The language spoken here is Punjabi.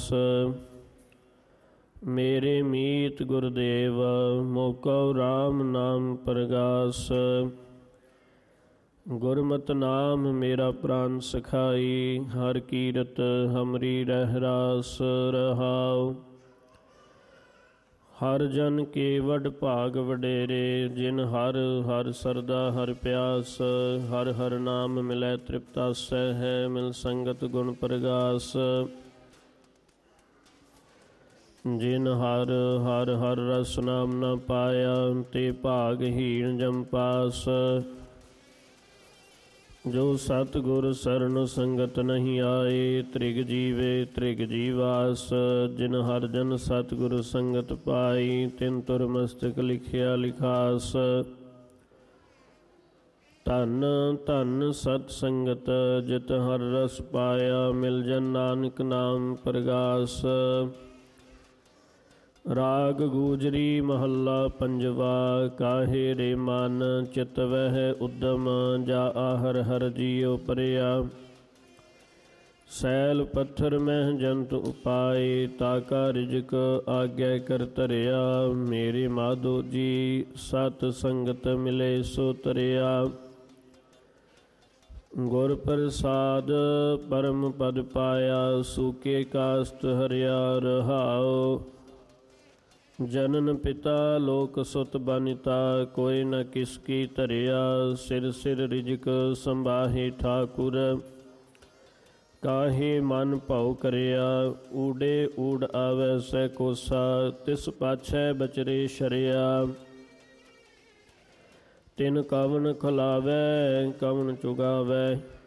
ਮੇਰੇ ਮੀਤ ਗੁਰਦੇਵ ਮੋਕਉ RAM ਨਾਮ ਪ੍ਰਗਾਸ। ਗੁਰਮਤਿ ਨਾਮ ਮੇਰਾ ਪ੍ਰਾਨ ਸਖਾਈ, ਹਰ ਕੀਰਤ ਹਮਰੀ ਰਹਿ ਰਾਸ ਰਹਾਉ। ਹਰ ਜਨ ਕੇ ਵਡ ਭਾਗ ਵਡੇਰੇ, ਜਿਨ ਹਰ ਹਰ ਸਰਦਾ ਹਰ ਪਿਆਸ। ਹਰ ਹਰ ਨਾਮ ਮਿਲੈ ਤ੍ਰਿਪਤਾਸੈ ਹੈ, ਮਿਲ ਸੰਗਤ ਗੁਣ ਪ੍ਰਗਾਸ। ਜਿਨ ਹਰ ਹਰ ਹਰ ਰਸ ਨਾਮ ਨ ਪਾਇਆ, ਤੇ ਭਾਗਹੀਣ ਜਮ ਪਾਸ। ਜੋ ਸਤਿਗੁਰ ਸਰਣ ਸੰਗਤ ਨਹੀਂ ਆਏ, ਤ੍ਰਿਗ ਜੀਵੇ ਤ੍ਰਿਗ ਜੀਵਾਸ। ਜਿਨ ਹਰ ਜਨ ਸਤਿਗੁਰ ਸੰਗਤ ਪਾਈ, ਤਿਨ ਤੁਰ ਮਸਤਕ ਲਿਖਿਆ ਲਿਖਾਸ। ਧਨ ਧਨ ਸਤ ਸੰਗਤ ਜਿਤ ਹਰ ਰਸ ਪਾਇਆ, ਮਿਲ ਜਨ ਨਾਨਕ ਨਾਮ ਪ੍ਰਗਾਸ। ਰਾਗ ਗੂਜਰੀ ਮਹੱਲਾ ਪੰਜਵਾ। ਕਾਹੇ ਰੇ ਮਨ ਚਿਤ ਵਹਿ ਉਦਮ, ਜਾ ਹਰ ਹਰ ਜੀਉ ਪਰਿਆ। ਸੈਲ ਪੱਥਰ ਮਹਿ ਜੰਤ ਉਪਾਏ, ਤਾਕਾ ਰਿਜਕ ਆਗਿਆ ਕਰ ਧਰਿਆ। ਮੇਰੇ ਮਾਧੋ ਜੀ ਸਤ ਸੰਗਤ ਮਿਲੇ ਸੋ ਤਰਿਆ। ਗੁਰ ਪ੍ਰਸਾਦ ਪਰਮ ਪਦ ਪਾਇਆ, ਸੂਕੇ ਕਾਸਤ ਹਰਿਆ ਰਹਾਉ। ਜਨਨ ਪਿਤਾ ਲੋਕ ਸੁਤ ਬਨਿਤਾ, ਕੋਈ ਨ ਕਿਸ ਕੀ ਧਰਿਆ। ਸਿਰ ਸਿਰ ਰਿਜਕ ਸੰਭਾਹੇ ਠਾਕੁਰ, ਕਾਹੇ ਮਨ ਭਉ ਕਰਿਆ। ਊੜੇ ਊੜ ਆਵੈ ਸਹਿ ਕੋਸਾ, ਤਿਸ ਪਾਛੈ ਬਚਰੇ ਸ਼ਰਿਆ। ਤਿਨ ਕਵਨ ਖੁਲਾਵੈ ਕਵਨ ਚੁਗਾਵੈ,